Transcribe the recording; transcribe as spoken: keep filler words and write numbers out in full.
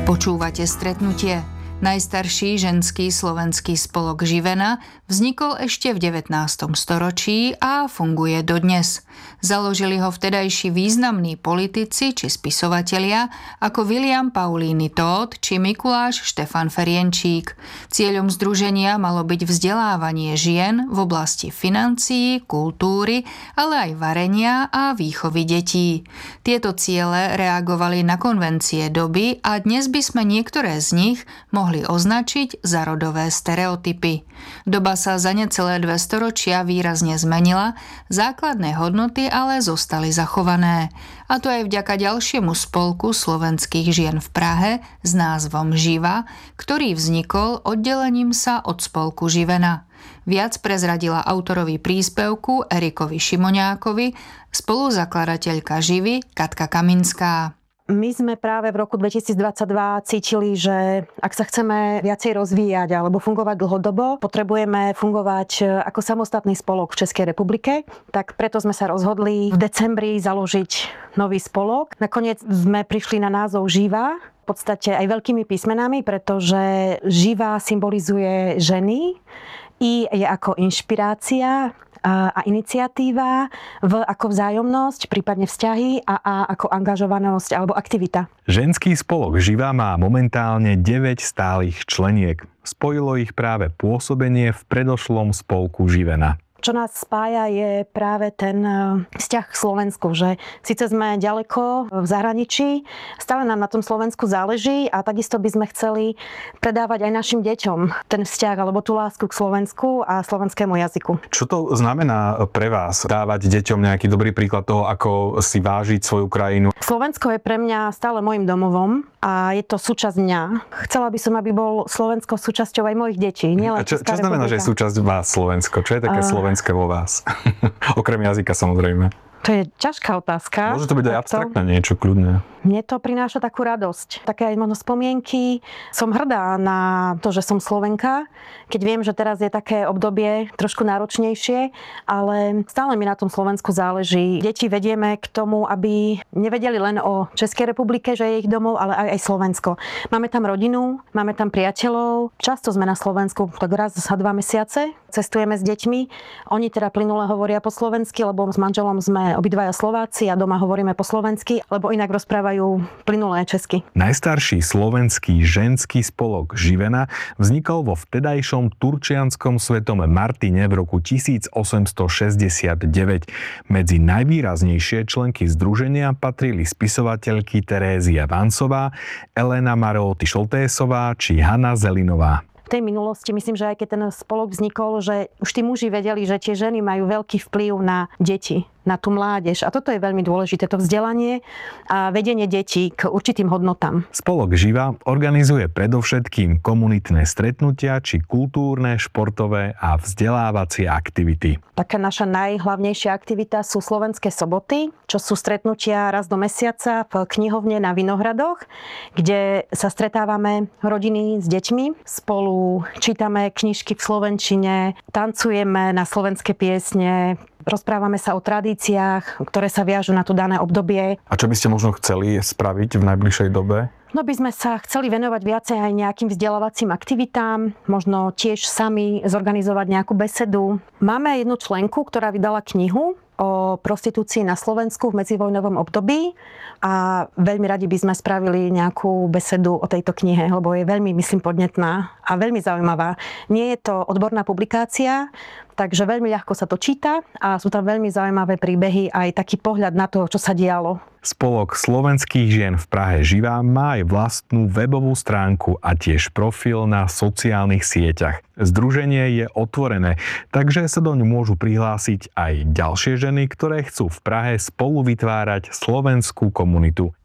Počúvate Stretnutie. Najstarší ženský slovenský spolok Živena vznikol ešte v devätnástom storočí a funguje dodnes. Založili ho vtedajší významní politici či spisovatelia ako William Paulíny Tóth či Mikuláš Štefan Ferjenčík. Cieľom združenia malo byť vzdelávanie žien v oblasti financií, kultúry, ale aj varenia a výchovy detí. Tieto ciele reagovali na konvencie doby a dnes by sme niektoré z nich mohli označiť za rodové stereotypy. Doba sa za necelé dve storočia výrazne zmenila, základné hodnoty ale zostali zachované. A to aj vďaka ďalšiemu spolku slovenských žien v Prahe s názvom Živa, ktorý vznikol oddelením sa od spolku Živena. Viac prezradila autorovi príspevku Erikovi Šimoňákovi, spoluzakladateľka Živy Katka Kaminská. My sme práve v roku dvetisícdvadsaťdva cítili, že ak sa chceme viacej rozvíjať alebo fungovať dlhodobo, potrebujeme fungovať ako samostatný spolok v Českej republike. Tak preto sme sa rozhodli v decembri založiť nový spolok. Nakoniec sme prišli na názov Živa, v podstate aj veľkými písmenami, pretože Živa symbolizuje ženy, I je ako inšpirácia a iniciatíva, V ako vzájomnosť, prípadne vzťahy a A ako angažovanosť alebo aktivita. Ženský spolok Živa má momentálne deväť stálych členiek. Spojilo ich práve pôsobenie v predošlom spolku Živena. Čo nás spája je práve ten vzťah k Slovensku, že síce sme ďaleko v zahraničí, stále nám na tom Slovensku záleží a takisto by sme chceli predávať aj našim deťom ten vzťah alebo tú lásku k Slovensku a slovenskému jazyku. Čo to znamená pre vás dávať deťom nejaký dobrý príklad toho, ako si vážiť svoju krajinu? Slovensko je pre mňa stále mojím domovom a je to súčasť mňa. Chcela by som, aby bol Slovensko súčasťou aj mojich detí. A čo, čo znamená, že je súčasť vás Slovensko? Čo je také uh... slovenské vo vás? Okrem jazyka samozrejme. To je ťažká otázka. Môže to byť aj abstraktné niečo, kľudne. Mne to prináša takú radosť. Také aj možno spomienky. Som hrdá na to, že som Slovenka. Keď viem, že teraz je také obdobie trošku náročnejšie, ale stále mi na tom Slovensku záleží. Deti vedieme k tomu, aby nevedeli len o Českej republike, že je ich domov, ale aj, aj Slovensko. Máme tam rodinu, máme tam priateľov. Často sme na Slovensku, tak raz za dva mesiace. Cestujeme s deťmi. Oni teda plynule hovoria po slovensky, lebo s manželom sme obidvaja Slováci a doma hovoríme po slovensky, lebo inak rozprávajú plynulé česky. Najstarší slovenský ženský spolok Živena vznikol vo vtedajšom turčianskom Svetom Martine v roku tisícosemstošesťdesiatdeväť. Medzi najvýraznejšie členky združenia patrili spisovateľky Terézia Vancová, Elena Maróty Šoltésová či Hanna Zelinová. V tej minulosti, myslím, že aj keď ten spolok vznikol, že už tí muži vedeli, že tie ženy majú veľký vplyv na deti, na tú mládež. A toto je veľmi dôležité, to vzdelanie a vedenie detí k určitým hodnotám. Spolok Živa organizuje predovšetkým komunitné stretnutia či kultúrne, športové a vzdelávacie aktivity. Taká naša najhlavnejšia aktivita sú Slovenské soboty, čo sú stretnutia raz do mesiaca v knihovne na Vinohradoch, kde sa stretávame rodiny s deťmi, spolu čítame knižky v slovenčine, tancujeme na slovenské piesne, rozprávame sa o tradíciách, ktoré sa viažu na to dané obdobie. A čo by ste možno chceli spraviť v najbližšej dobe? No by sme sa chceli venovať viacej aj nejakým vzdelávacím aktivitám, možno tiež sami zorganizovať nejakú besedu. Máme jednu členku, ktorá vydala knihu o prostitúcii na Slovensku v medzivojnovom období a veľmi radi by sme spravili nejakú besedu o tejto knihe, lebo je veľmi, myslím, podnetná a veľmi zaujímavá. Nie je to odborná publikácia, takže veľmi ľahko sa to číta a sú tam veľmi zaujímavé príbehy aj taký pohľad na to, čo sa dialo. Spolok slovenských žien v Prahe Živa má aj vlastnú webovú stránku a tiež profil na sociálnych sieťach. Združenie je otvorené, takže sa doň môžu prihlásiť aj ďalšie ženy, ktoré chcú v Prahe spolu vytvárať slovenskú komunitu.